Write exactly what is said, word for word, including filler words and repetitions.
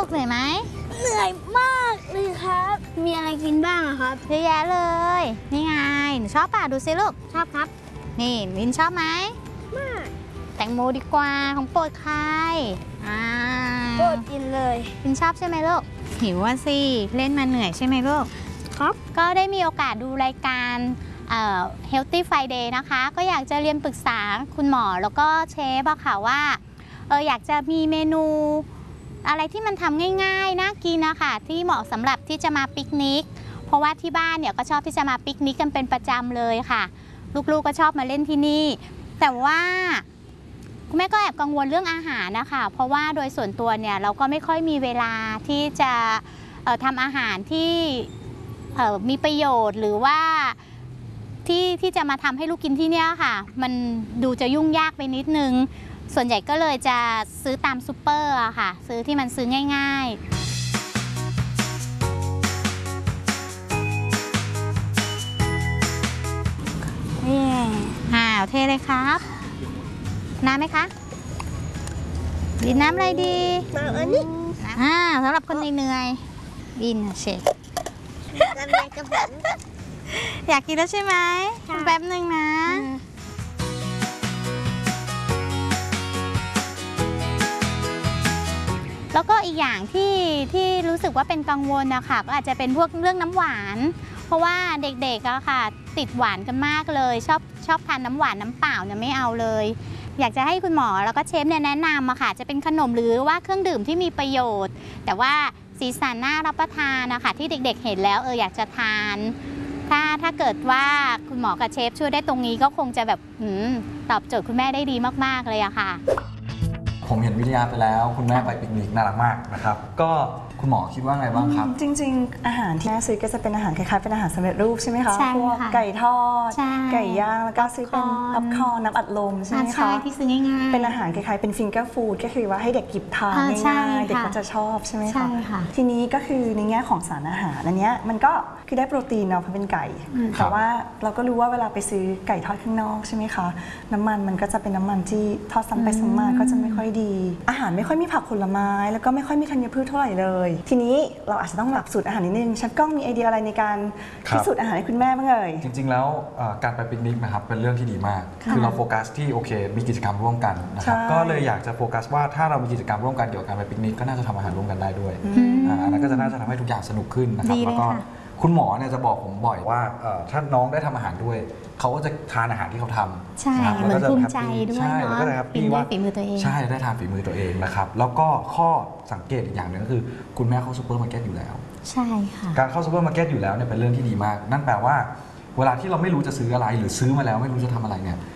กเหนื่อยไหมเหนื่อยมากเลยครับมีอะไรกินบ้างครับเยอะแยะเลยนี่ไงหนูชอบป่ะดูสิลูกชอบครับนี่วินชอบไหมมากแตงโมดีกว่าของโปรดใครอ่าโปรดกินเลยวินชอบใช่ไหมลูกหิวว่าสิเล่นมาเหนื่อยใช่ไหมลูกครับก็ได้มีโอกาสดูรายการเอ่อ Healthy Friday นะคะก็อยากจะเรียนปรึกษาคุณหมอแล้วก็เชฟอะค่ะว่าเอออยากจะมีเมนูอะไรที่มันทำง่ายๆน่ากินนะคะที่เหมาะสำหรับที่จะมาปิกนิกเพราะว่าที่บ้านเนี่ยก็ชอบที่จะมาปิกนิกกันเป็นประจำเลยค่ะลูกๆก็ชอบมาเล่นที่นี่แต่ว่าคุณแม่ก็แอบกังวลเรื่องอาหารนะคะเพราะว่าโดยส่วนตัวเนี่ยเราก็ไม่ค่อยมีเวลาที่จะเอ่อทำอาหารที่เอ่อมีประโยชน์หรือว่าที่ที่จะมาทำให้ลูกกินที่นี่ค่ะมันดูจะยุ่งยากไปนิดนึงส่วนใหญ่ก็เลยจะซื้อตามซูเปอร์อะค่ะซื้อที่มันซื้อง่ายๆนี่อ่าเทเลยครับน้ำไหมคะดินน้ำอะไรดีน้ำอันนี้อ่าสำหรับคนเหนื่อยๆดินเชฟน้ำแดงกระป๋องอยากกินแล้วใช่ไหมแป๊บหนึ่งนะแล้วก็อีกอย่างที่ที่รู้สึกว่าเป็นกังวลนะคะก็อาจจะเป็นพวกเรื่องน้ำหวานเพราะว่าเด็กๆอะค่ะติดหวานกันมากเลยชอบชอบทานน้ำหวานน้ำเปล่าเนี่ยไม่เอาเลยอยากจะให้คุณหมอแล้วก็เชฟเนี่ยแนะนำอะค่ะจะเป็นขนมหรือว่าเครื่องดื่มที่มีประโยชน์ แต่ว่าสีสันน่ารับประทานนะคะที่เด็กๆเห็นแล้วเอออยากจะทานถ้าถ้าเกิดว่าคุณหมอกับเชฟช่วยได้ตรงนี้ก็คงจะแบบตอบโจทย์คุณแม่ได้ดีมากๆเลยอะค่ะผมเห็นวิทยาไปแล้วคุณแม่ไปปิกนิกน่ารักมากนะครับก็คุณหมอคิดว่าไงบ้างครับจริงๆอาหารที่แม่ซื้อก็จะเป็นอาหารคล้ายๆเป็นอาหารสำเร็จรูปใช่ไหมคะใช่พวกไก่ทอดไก่ย่างแล้วก็ซื้อเป็นป๊อปคอร์นน้ำอัดลมใช่ไหมคะใช่ที่ซื้อง่ายๆเป็นอาหารคล้ายๆเป็นฟิงเกอร์ฟู้ดก็คือว่าให้เด็กหยิบทานง่ายๆเด็กก็จะชอบใช่ไหมคะทีนี้ก็คือในแง่ของสารอาหารอันนี้มันก็คือได้โปรตีนเนาะเพราะเป็นไก่แต่ว่าเราก็รู้ว่าเวลาไปซื้อไก่ทอดข้างนอกใช่ไหมคะน้ำมันมันก็จะเป็นน้ำมันที่ทอดซ้ำไปซ้ำมาก็จะไม่ค่อยดีอาหารไม่ค่อยมีผักผลไม้แล้วก็ไม่ค่อยมีธัญพืชเท่าไหร่เลยทีนี้เราอาจจะต้องปรับสูตรอาหารนิดนึงชัดก้องมีไอเดียอะไรในการพิสูจน์อาหารให้คุณแม่บ้างเอ่ยจริงๆแล้วการไปปิกนิกนะครับเป็นเรื่องที่ดีมากคือเราโฟกัสที่โอเคมีกิจกรรมร่วมกันนะครับก็เลยอยากจะโฟกัสว่าถ้าเรามีกิจกรรมร่วมกันเกี่ยวกับการไปปิกนิกก็น่าจะทำอาหารร่วมกันได้ด้วยอันนั้นก็จะน่าจะทำให้ทุกอย่างสนุกขึ้นนะครับแล้วก็คุณหมอเนี่ยจะบอกผมบ่อยว่าถ้าน้องได้ทำอาหารด้วยเขาก็จะทานอาหารที่เขาทำใช่เหมือนภูมิใจด้วยเนาะกินด้วยฝีมือตัวเองใช่ได้ทานฝีมือตัวเองนะครับแล้วก็ข้อสังเกตอีกอย่างหนึ่งก็คือคุณแม่เข้าซูเปอร์มาร์เก็ตอยู่แล้วใช่ค่ะการเข้าซูเปอร์มาร์เก็ตอยู่แล้วเนี่ยเป็นเรื่องที่ดีมากนั่นแปลว่าเวลาที่เราไม่รู้จะซื้ออะไรหรือซื้อมาแล้วไม่รู้จะทำอะไรเนี่ย